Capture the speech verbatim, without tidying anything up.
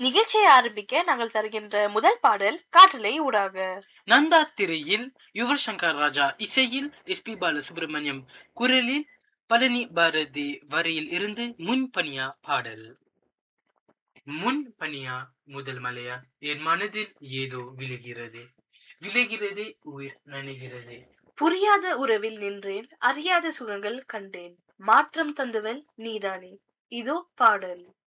நிகழ்ச்சியை ஆரம்பிக்க நாங்கள் தருகின்ற முதல் பாடல் காற்றலை ஊடாக. நந்தா திரையில் யுவர் சங்கர் ராஜா இசையில் எஸ் பி பாலசுப்ரமணியம் குரலில் பழனி பாரதி வரியில் இருந்து முன்பனியா பாடல். முன் பனியா முதல் மலையா என் மனதில் ஏதோ விழுகிறது, விழுகிறது உயிர் நனைகிறது. புரியாத உறவில் நின்றேன், அறியாத சுகங்கள் கண்டேன், மாற்றம் தந்தவள் நீதானே. இதோ பாடல்.